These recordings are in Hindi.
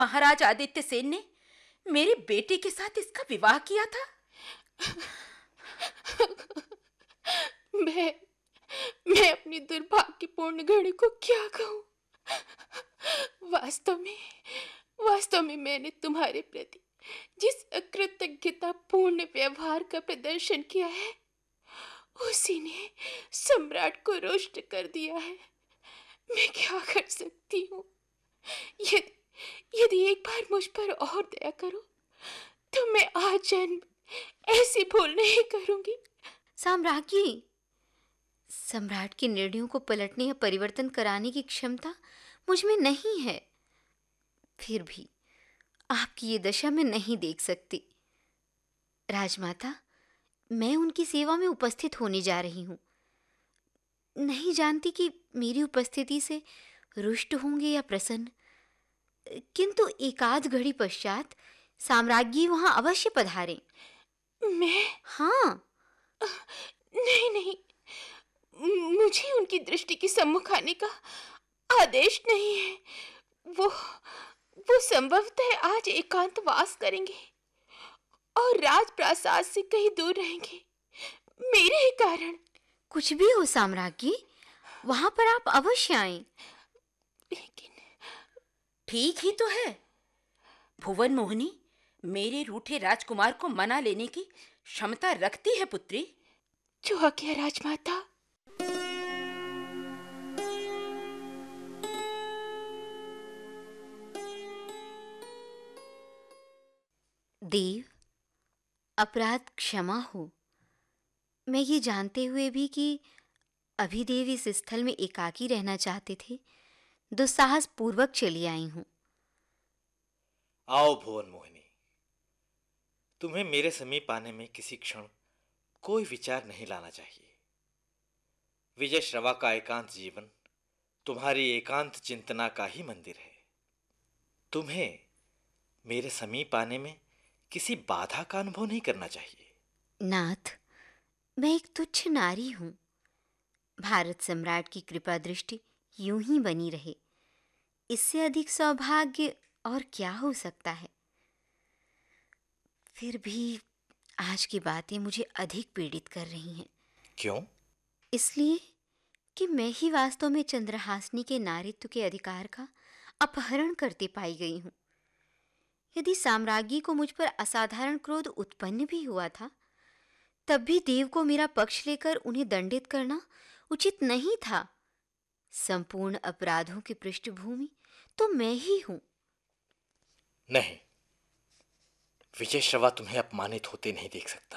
महाराज आदित्य सेन ने मेरी बेटी के साथ इसका विवाह किया था। मैं मैं अपनी दुर्भाग्यपूर्ण घड़ी को क्या कहूँ। वास्तव में मैंने तुम्हारे प्रति जिस अकृतज्ञता पूर्ण व्यवहार का प्रदर्शन किया है, उसी ने सम्राट को रुष्ट कर दिया है। मैं क्या कर सकती हूँ। यदि यदि एक बार मुझ पर और दया करो तो मैं आजन्म ऐसी भूल नहीं करूंगी। साम्राज्ञी, सम्राट के निर्णयों को पलटने या परिवर्तन कराने की क्षमता मुझ में नहीं है। फिर भी आपकी ये दशा मैं नहीं देख सकती। राजमाता, मैं उनकी सेवा में उपस्थित होने जा रही हूँ। नहीं जानती कि मेरी उपस्थिति से रुष्ट होंगे या प्रसन्न, किंतु एकाध घड़ी पश्चात साम्राज्ञी वहां अवश्य पधारें। मैं? हाँ। नहीं नहीं, मुझे उनकी दृष्टि के सम्मुख आने का आदेश नहीं है। वो संभवतः आज एकांतवास करेंगे और राजप्रासाद से कहीं दूर रहेंगे, मेरे ही कारण। कुछ भी हो साम्राज्ञी, वहां पर आप अवश्य आएं। लेकिन ठीक ही तो है। भुवन मोहिनी मेरे रूठे राजकुमार को मना लेने की क्षमता रखती है पुत्री। जो आज्ञा राजमाता। देव, अपराध क्षमा हो। मैं ये जानते हुए भी कि अभिदेव इस स्थल में एकाकी रहना चाहते थे, दुस्साहस पूर्वक चली आई हूँ। आओ भुवन मोहिनी, तुम्हें मेरे समीप आने में किसी क्षण कोई विचार नहीं लाना चाहिए। विजय श्रवा का एकांत जीवन तुम्हारी एकांत चिंतना का ही मंदिर है। तुम्हें मेरे समीप आने में किसी बाधा का अनुभव नहीं करना चाहिए। नाथ, मैं एक तुच्छ नारी हूँ। भारत सम्राट की कृपा दृष्टि यूं ही बनी रहे, इससे अधिक सौभाग्य और क्या हो सकता है। फिर भी आज की बातें मुझे अधिक पीड़ित कर रही हैं। क्यों? इसलिए कि मैं ही वास्तव में चंद्रहासिनी के नारित्व के अधिकार का अपहरण करते पाई गई हूँ। यदि साम्राज्ञी को मुझ पर असाधारण क्रोध उत्पन्न भी हुआ था, तब भी देव को मेरा पक्ष लेकर उन्हें दंडित करना उचित नहीं था। संपूर्ण अपराधों की पृष्ठभूमि तो मैं ही हूं। नहीं, विजय श्रवा तुम्हें अपमानित होते नहीं देख सकता।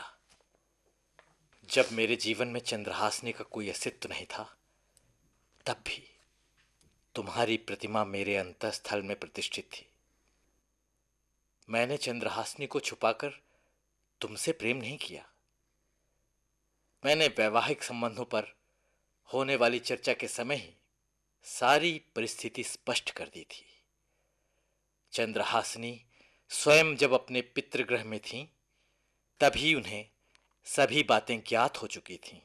जब मेरे जीवन में चंद्रहासिनी का कोई अस्तित्व नहीं था, तब भी तुम्हारी प्रतिमा मेरे अंतःस्थल में प्रतिष्ठित थी। मैंने चंद्रहासिनी को छुपाकर तुमसे प्रेम नहीं किया। मैंने वैवाहिक संबंधों पर होने वाली चर्चा के समय ही सारी परिस्थिति स्पष्ट कर दी थी। चंद्रहासिनी स्वयं जब अपने पितृगृह में थीं, तभी उन्हें सभी बातें ज्ञात हो चुकी थीं।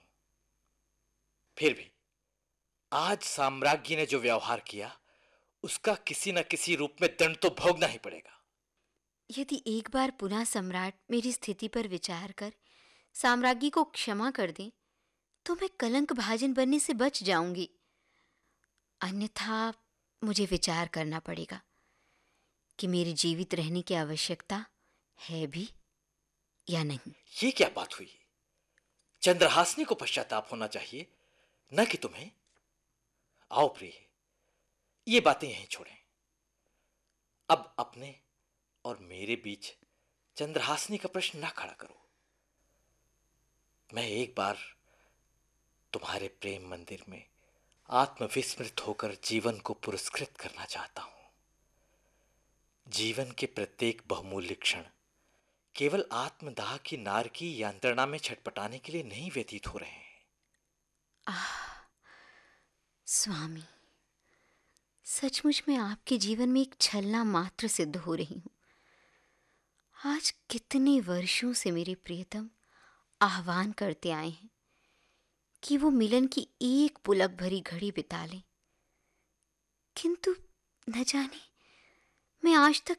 फिर भी आज साम्राज्ञी ने जो व्यवहार किया, उसका किसी न किसी रूप में दंड तो भोगना ही पड़ेगा। यदि एक बार पुनः सम्राट मेरी स्थिति पर विचार कर साम्राज्ञी को क्षमा कर दें, तो मैं कलंक भाजन बनने से बच जाऊंगी। अन्यथा मुझे विचार करना पड़ेगा कि मेरे जीवित रहने की आवश्यकता है भी या नहीं। ये क्या बात हुई? चंद्रहासिनी को पश्चाताप होना चाहिए, न कि तुम्हें। आओ प्रिय, ये बातें यहीं छोड़ें। अब अपने और मेरे बीच चंद्रहासिनी का प्रश्न ना खड़ा करो। मैं एक बार तुम्हारे प्रेम मंदिर में आत्मविस्मृत होकर जीवन को पुरस्कृत करना चाहता हूं। जीवन के प्रत्येक बहुमूल्य क्षण केवल आत्मदाह की नार की यंत्रणा में छटपटाने के लिए नहीं व्यतीत हो रहे हैं। स्वामी, सचमुच में आपके जीवन में एक छलना मात्र सिद्ध हो रही हूं। आज कितने वर्षों से मेरे प्रियतम आह्वान करते आए हैं कि वो मिलन की एक पुलक भरी घड़ी बिता लें, किंतु न जाने मैं आज तक